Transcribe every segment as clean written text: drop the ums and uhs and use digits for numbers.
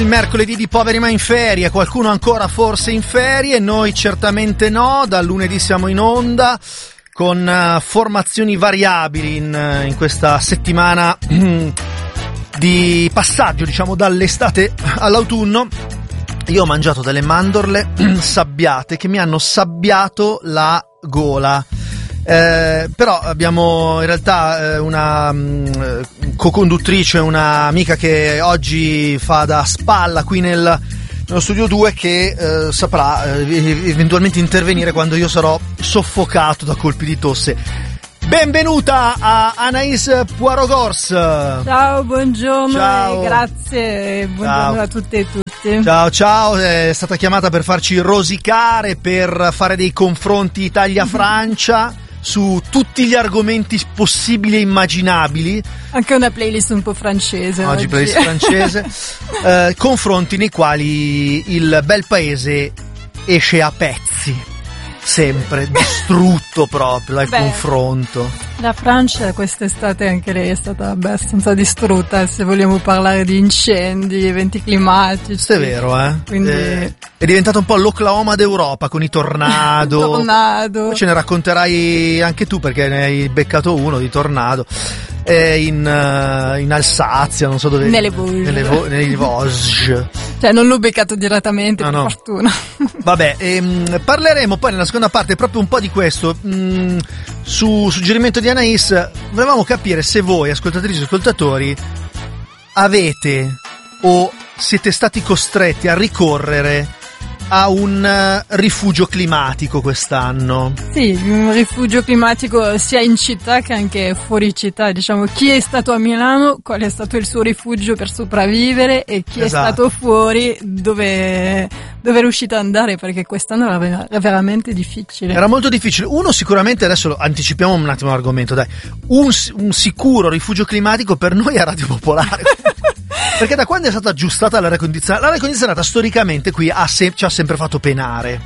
mercoledì di Poveri ma in ferie, qualcuno ancora forse in ferie, noi certamente no, dal lunedì siamo in onda con formazioni variabili in questa settimana di passaggio, diciamo, dall'estate all'autunno. Io ho mangiato delle mandorle sabbiate che mi hanno sabbiato la gola. Però abbiamo in realtà una co-conduttrice, un'amica che oggi fa da spalla qui nello studio 2 che saprà eventualmente intervenire quando io sarò soffocato da colpi di tosse. Benvenuta a Anaïs Poirot-Gors. Ciao, buongiorno. Ciao. E grazie, buongiorno. Ciao a tutte e tutti. Ciao, è stata chiamata per farci rosicare, per fare dei confronti Italia-Francia su tutti gli argomenti possibili e immaginabili. Anche una playlist un po' francese oggi. Playlist francese. Confronti nei quali il bel paese esce a pezzi, sempre distrutto proprio dal confronto. La Francia quest'estate anche lei è stata abbastanza distrutta, se vogliamo parlare di incendi, eventi climatici. Questo è vero, Quindi è diventato un po' l'Oklahoma d'Europa con i tornado. Tornado. Poi ce ne racconterai anche tu perché ne hai beccato uno di tornado. In Alsazia, non so dove. Nelle Vosges. Cioè non l'ho beccato direttamente, per fortuna. Vabbè, parleremo poi nella seconda parte proprio un po' di questo. Su suggerimento di Anaïs, volevamo capire se voi, ascoltatrici e ascoltatori, avete o siete stati costretti a ricorrere a un rifugio climatico quest'anno. Sì, un rifugio climatico sia in città che anche fuori città. Diciamo, chi è stato a Milano, qual è stato il suo rifugio per sopravvivere, e chi è stato fuori, dove è riuscito ad andare, perché quest'anno era veramente difficile. Era molto difficile. Uno sicuramente, adesso anticipiamo un attimo l'argomento, dai. Un sicuro rifugio climatico per noi è Radio Popolare. Perché da quando è stata aggiustata l'aria condizionata storicamente qui ci ha sempre fatto penare.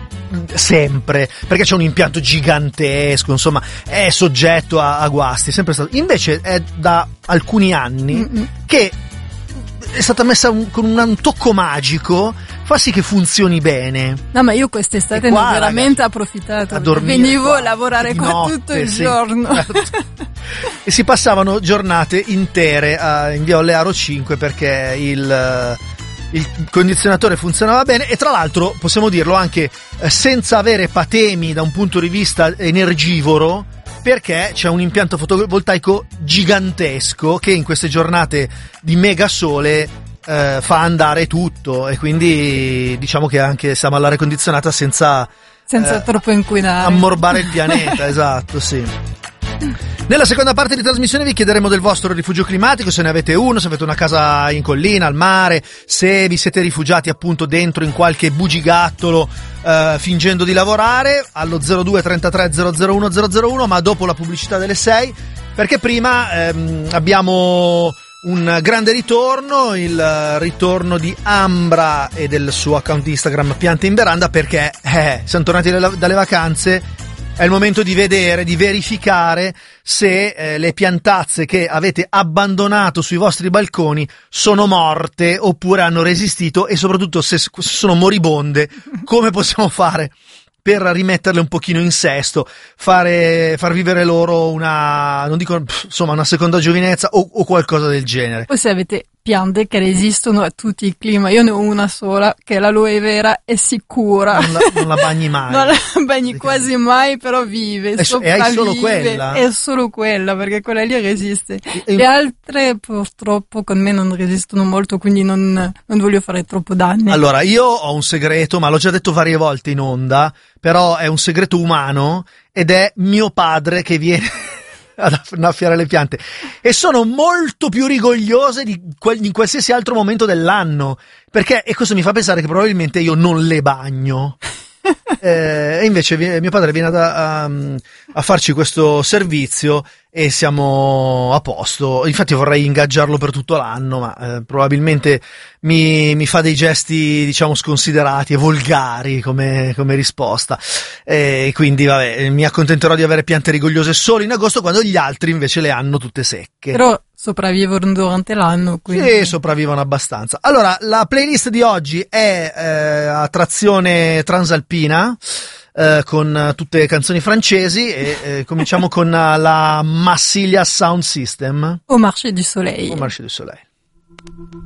Sempre, perché c'è un impianto gigantesco, insomma, è soggetto a guasti, è sempre stato. Invece è da alcuni anni che è stata messa con un tocco magico, fa sì che funzioni bene. No, ma io quest'estate ne ho veramente approfittato. Venivo a lavorare qua notte, tutto il giorno. E si passavano giornate intere in via Olearo 5 perché il condizionatore funzionava bene, e tra l'altro possiamo dirlo anche senza avere patemi da un punto di vista energivoro, perché c'è un impianto fotovoltaico gigantesco che in queste giornate di mega sole fa andare tutto, e quindi diciamo che anche siamo all'aria condizionata senza troppo inquinare, ammorbare il pianeta. Esatto, sì. Nella seconda parte di trasmissione vi chiederemo del vostro rifugio climatico, se ne avete uno, se avete una casa in collina, al mare, se vi siete rifugiati appunto dentro in qualche bugigattolo fingendo di lavorare, allo 02 33 001 001, ma dopo la pubblicità delle 6, perché prima abbiamo un grande ritorno, il ritorno di Ambra e del suo account Instagram Piante in Veranda, perché siamo tornati dalle vacanze. È il momento di vedere, di verificare se le piantazze che avete abbandonato sui vostri balconi sono morte oppure hanno resistito, e soprattutto se sono moribonde, come possiamo fare per rimetterle un pochino in sesto, far vivere loro una seconda giovinezza o qualcosa del genere. Poi se avete piante che resistono a tutti i clima, io ne ho una sola, che è l'aloe vera, è sicura. Non la bagni mai. Non la bagni quasi mai, però vive, e hai solo quella? È solo quella, perché quella lì resiste. Le altre purtroppo con me non resistono molto, quindi non voglio fare troppo danni. Allora, io ho un segreto, ma l'ho già detto varie volte in onda, però è un segreto umano, ed è mio padre che viene ad annaffiare le piante, e sono molto più rigogliose di in qualsiasi altro momento dell'anno, perché, e questo mi fa pensare che probabilmente io non le bagno. E invece mio padre viene a farci questo servizio e siamo a posto. Infatti vorrei ingaggiarlo per tutto l'anno, ma probabilmente mi fa dei gesti, diciamo, sconsiderati e volgari come risposta, e quindi vabbè, mi accontenterò di avere piante rigogliose solo in agosto, quando gli altri invece le hanno tutte secche. Però sopravvivono durante l'anno. Quindi... Sì, sopravvivono abbastanza. Allora, la playlist di oggi è a trazione transalpina, con tutte canzoni francesi e cominciamo con la Massilia Sound System. Au Marché du Soleil. Au Marché du Soleil.